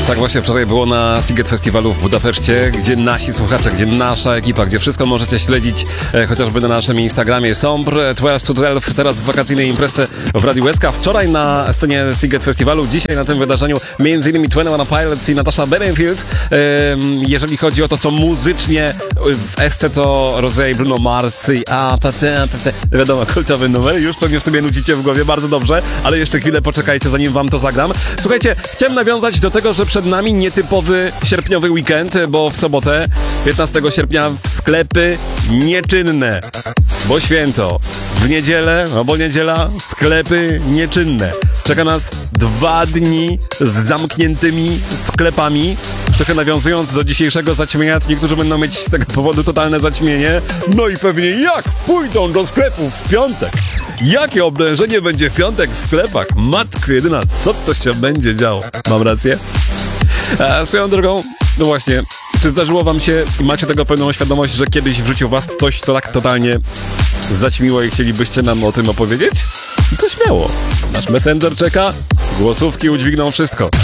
Tak właśnie wczoraj było na Sziget Festiwalu w Budapeszcie, gdzie nasi słuchacze, gdzie nasza ekipa, gdzie wszystko możecie śledzić chociażby na naszym Instagramie. Sombr 12 to 12, teraz w wakacyjnej imprezie w Radiu SK. Wczoraj na scenie Sziget Festiwalu, dzisiaj na tym wydarzeniu m.in. 21 Pilots i Natasha Bedingfield. Jeżeli chodzi o to, co muzycznie w SC, to Rosé i Bruno Mars i wiadomo, kultowy numer. Już pewnie sobie nudzicie w głowie, bardzo dobrze, ale jeszcze chwilę poczekajcie, zanim wam to zagram. Słuchajcie, chciałem nawiązać do tego, że przed nami nietypowy sierpniowy weekend, bo w sobotę, 15 sierpnia, w sklepy nieczynne, bo święto. W niedzielę, albo niedziela, sklepy nieczynne. Czeka nas 2 dni z zamkniętymi sklepami. Trochę nawiązując do dzisiejszego zaćmienia, niektórzy będą mieć z tego powodu totalne zaćmienie. No i pewnie jak pójdą do sklepów w piątek? Jakie oblężenie będzie w piątek w sklepach? Matko jedyna, co to się będzie działo? Mam rację? Swoją drogą, no właśnie, czy zdarzyło wam się, macie tego pełną świadomość, że kiedyś w życiu was coś to tak totalnie zaćmiło i chcielibyście nam o tym opowiedzieć? To śmiało. Nasz Messenger czeka, głosówki udźwigną wszystko.